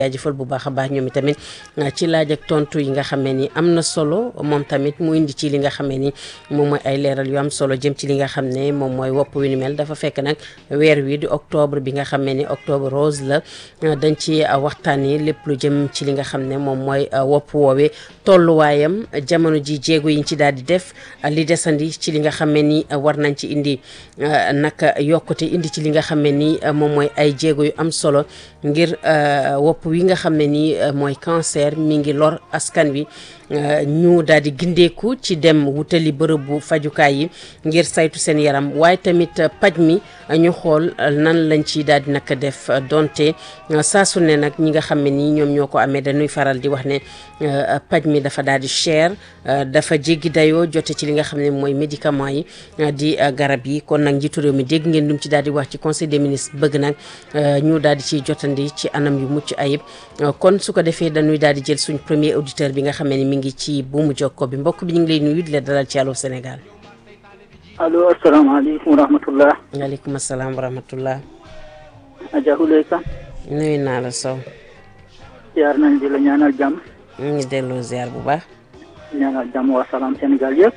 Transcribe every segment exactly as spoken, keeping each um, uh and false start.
jaajëfal bu baax a baax ñoom tamit ci laaj ak tontu yi nga xam ne ni am na solo moom tamit mu indi ci li nga xam ne ni moom mooy ay leeral yu am solo jëm ci li nga xam ne moom mooy wopp wi ni mel dafa fekk nag weer wi di octobre bi nga xam ne ni octobre rose la dañ ci waxtaanee lépp lu jëm ci li nga xam ne moom mooy wopp woowee tolluwaayam jamono ji jéego yiñ ci daal di def li desandi ci li nga xam ne ni war nañ ci indi nag yokkute indi ci li nga xam ne ni moom mooy ay jéego yu am solo ngir wopp wi nga xam ne ni mooy cancer mi ngi lor askan wi ñu daal di gindeeku ci dem wutali bërëbu fajukaay yi ngir saytu seen yaram waaye tamit paj mi ñu xool nan lañ ci daal di nag def donte saa su ne nag ñi nga xam ne ni ñoom ñoo ko amee dañuy faral di wax ne paj mi dafa daal di cher dafa jéggi dayoo jote ci li nga xam ne mooy médicament yi di garab yi kon nag njiitu réew mi dégg ngeen dum ci daal di wax ci conseil des ministres bëgg nag ñu daal di ciy jotandi ci anam yu mucc ayib kon su ko defee dañuy daal di jël suñ premier auditeur bi nga xam ne mi ngi ci buumu jokko bi mbokk bi ñu ngi lay nuyu di la dalal ci Allô Sénégal. allo asalaamaaleykum wa rahmatullah. waaleykum asalaam wa rahmatullah. Adja Houleye Kane. nuyu naa la Sow. ziar nañ di la ñaanal jàmm. ñu ngi delloo ziar bu baax. ñaanal jàmm waa Salam Sénégal yëpp.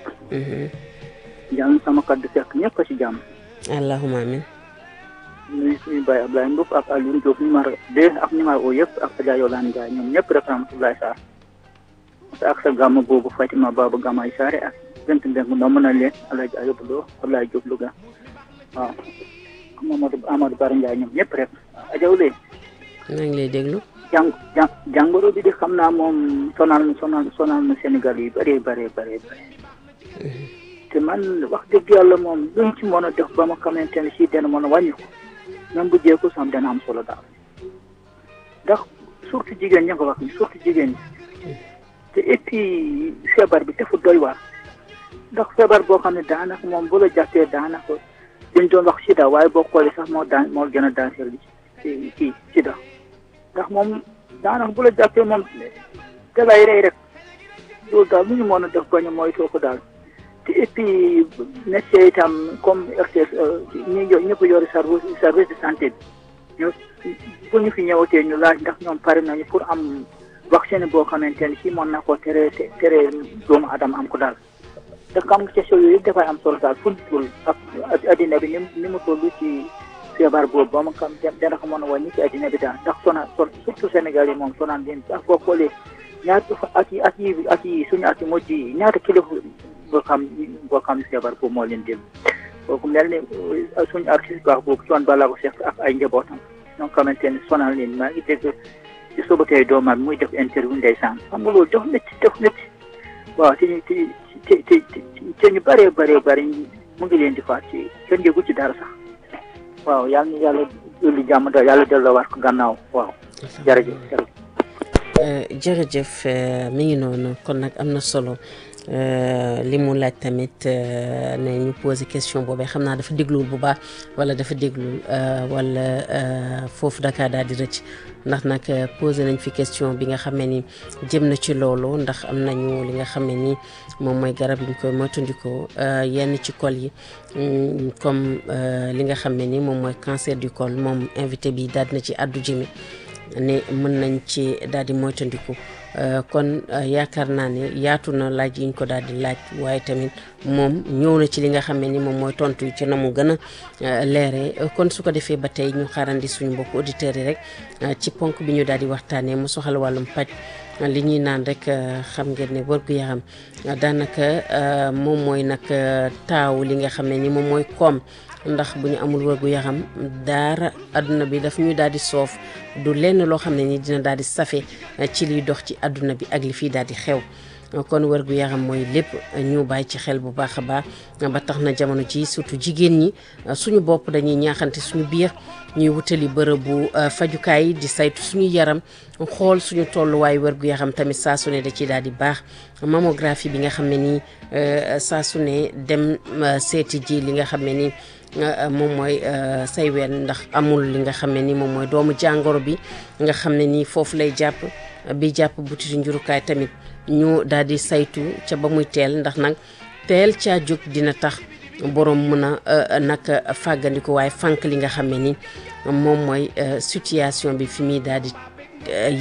jàmm sama kaddu fekk ñëpp a ci jàmm. allahumma amin. nuyu suñu baay Ablaye Mboup ak Alioune Diop numéro deux ak numéro o yëpp ak Adja Yolande Ndiaye ñoom ñëpp rek rahmatullahi Sarr. ak sa gàmm boobu Fatima Baba Gamay Saare ak bent mbeng noo mën a leen Alaaji Ayubu Lo Ablaye Diop Louga waaw Mamadou Amadou Bara Ndiaye ñoom ñëpp rek Adja Houleye maa ngi lay déglu jàng jàng jàngoro bi di xam naa moom sonal sonal sonal na Sénégal yi bëree bëree bëree bëri te man wax dëgg yàlla moom luñ ci mën a def ba ma xamante ne si dana mën a wàññi ko même bu jeeku sam dana am solo daal ndax surtout jigéen ñi nga wax ni surtout jigéen ñi te et puis feebar bi dafa doy waar ndax feebar boo xam ne daanaka moom bu la jàppee daanaka dañ doon wax sida waaye boo xoolee sax moo daan moo gën a danser bi ci ci sida ndax moom daanaka bu la jàppee moom da lay rey rek loolu daal lu ñu mën a def bañ a mooy too ko daal te et puis médecin itam comme R T S ñi ñëpp yore service service de santé bi ñu bu ñu fi ñëwatee ñu laaj ndax ñoom pare nañu pour am vaccin boo xamante ne si mën na ko tere tere doomu adama am ko daal te xam nga question yooyu yëpp dafay am solo daal fu ñu toll ak addina bi ni ni mu toll ci feebar boobu ba ma xam dana ko mën a wàññi ci addina bi daal ndax sonal surtout Sénégal yi moom sonal leen ndax boo xoolee ñaata at yi at yi at yi suñu at yi mujj yi ñaata kilo boo xam boo xam ne feebar boobu moo leen dem kooku mel ni suñu artiste baax boobu coon balaa ko seq ak ay njabootam ñoo xamante ne sonal leen maa ngi dégg ci suba tey doomam muy def interview ndeysaan xam nga loolu def métti def métti waaw te te te te ñu bëree bëree bëri mu ngi leen di faat ci kenn yëgu ci dara sax waaw yàlla na yàlla dolli jàmm daal yàlla delloo waat ko gannaaw waaw jërëjëf jërëjëf. jërëjëf mi ngi noonu kon nag am na solo li mu laaj tamit ne ñu posé question boobee xam naa dafa déglul bu baax wala dafa déglul wala foofu Dakar daal di rëcc ndax nag posé nañ fi question bi nga xam ne ni jëm na ci loolu ndax am nañu li nga xam ne ni moom mooy garab yi ñu koy moytandikoo yenn ci col yi comme li nga xam ne ni moom mooy cancer du col moom invité bi daal na ci addu jëmi ne mën nañ ci daal di moytandiku kon yaakaar naa ne yaatu na laaj yi ñu ko daal di laaj waaye tamit moom ñëw na ci li nga xam ne ni moom mooy tontu ci na mu gën a leere kon su ko defee ba tey ñu xaarandi suñu mbokku auditeurs yi rek ci ponk bi ñu daal di waxtaanee mu soxal wàllum paj li ñuy naan rek xam ngeen ne wërgu yaram daanaka moom mooy nag taaw li nga xam ne ni moom mooy koom ndax bu ñu amul wërgu yaram daara adduna bi daf ñu daal di soof du lenn loo xam ne ni dina daal di safe ci liy dox ci adduna bi ak li fii daal di xew kon wërgu yaram mooy lépp ñu bàyyi ci xel bu baax a baax ba tax na jamono ji surtout jigéen ñi suñu bopp dañuy ñaaxante suñu biir ñuy wutali bërëbu fajukaay di saytu suñu yaram xool suñu tolluwaay wërgu yaram tamit saa su ne da ciy daal di baax mammographie bi nga xam ne nii saa su ne dem seeti ji li nga xam ne ni moom mooy say ween ndax amul li nga xam ne ni moom mooy doomu jàngoro bi nga xam ne nii foofu lay jàpp bi jàpp butitu njurukaay tamit ñu daal di saytu ca ba muy teel ndax nag teel caa jóg dina tax borom mën a nag fàggandiku waaye fànk li nga xam ne ni moom mooy situation bi fi muy daal di